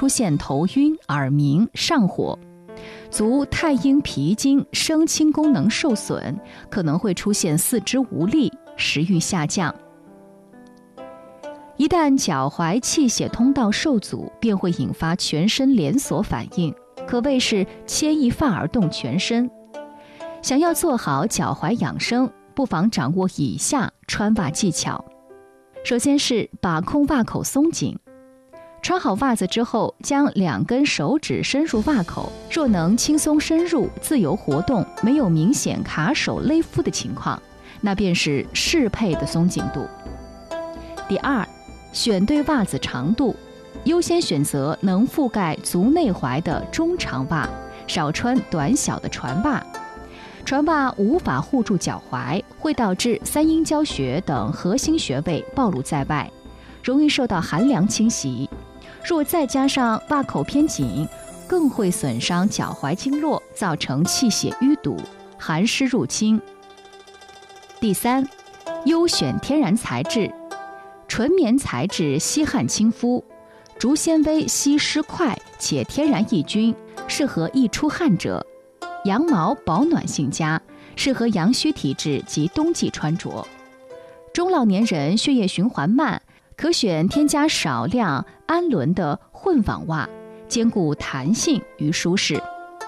出现头晕、耳鸣、上火。足太阴脾经升清功能受损，可能会出现四肢无力、食欲下降。一旦脚踝气血通道受阻，便会引发全身连锁反应，可谓是牵一发而动全身。想要做好脚踝养生，不妨掌握以下穿袜技巧。首先是把控袜口松紧。穿好袜子之后，将2根手指伸入袜口，若能轻松深入、自由活动，没有明显卡手勒肤的情况，那便是适配的松紧度。第二，选对袜子长度，优先选择能覆盖足内踝的中长袜，少穿短小的船袜。船袜无法护住脚踝，会导致三阴交穴等核心穴位暴露在外，容易受到寒凉侵袭。若再加上袜口偏紧，更会损伤脚踝经络，造成气血淤堵、寒湿入侵。第三，优选天然材质，纯棉材质吸汗亲肤，竹纤维吸湿快且天然抑菌，适合易出汗者。羊毛保暖性佳，适合阳虚体质及冬季穿着。中老年人血液循环慢，可选添加少量氨纶的混纺袜，兼顾弹性与舒适。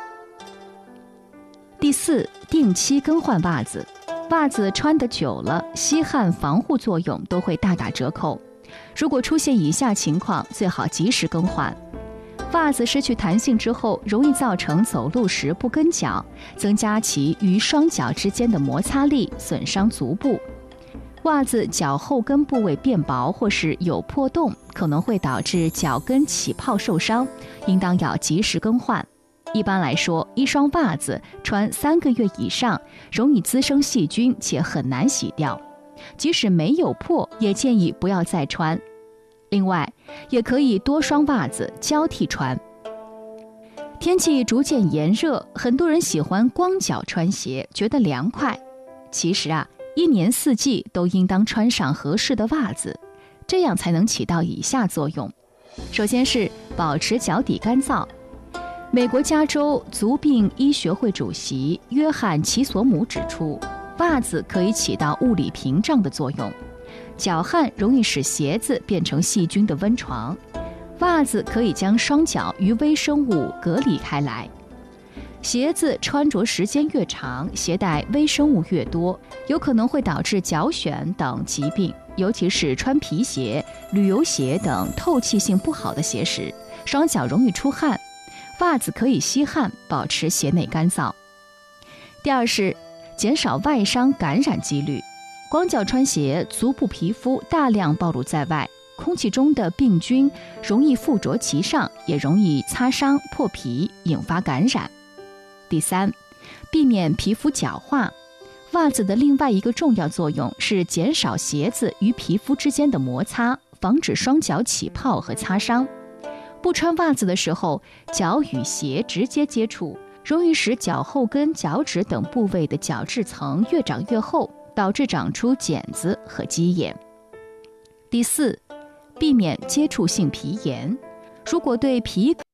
第四，定期更换袜子。袜子穿得久了，吸汗防护作用都会大打折扣。如果出现以下情况，最好及时更换。袜子失去弹性之后，容易造成走路时不跟脚，增加其与双脚之间的摩擦力，损伤足部。袜子脚后跟部位变薄或是有破洞，可能会导致脚跟起泡受伤，应当要及时更换。一般来说，一双袜子穿3个月以上，容易滋生细菌且很难洗掉。即使没有破，也建议不要再穿。另外，也可以多双袜子交替穿。天气逐渐炎热，很多人喜欢光脚穿鞋，觉得凉快。其实一年4季都应当穿上合适的袜子，这样才能起到以下作用。首先是保持脚底干燥。美国加州足病医学会主席约翰·齐索姆指出，袜子可以起到物理屏障的作用。脚汗容易使鞋子变成细菌的温床，袜子可以将双脚与微生物隔离开来。鞋子穿着时间越长，携带微生物越多，有可能会导致脚癣等疾病，尤其是穿皮鞋、旅游鞋等透气性不好的鞋时，双脚容易出汗，袜子可以吸汗，保持鞋内干燥。第二是减少外伤感染几率。光脚穿鞋，足部皮肤大量暴露在外，空气中的病菌容易附着其上，也容易擦伤破皮，引发感染。第三，避免皮肤角化。袜子的另外一个重要作用是减少鞋子与皮肤之间的摩擦，防止双脚起泡和擦伤。不穿袜子的时候，脚与鞋直接接触，容易使脚后跟、脚趾等部位的角质层越长越厚，导致长出茧子和鸡眼。第四，避免接触性皮炎。如果对皮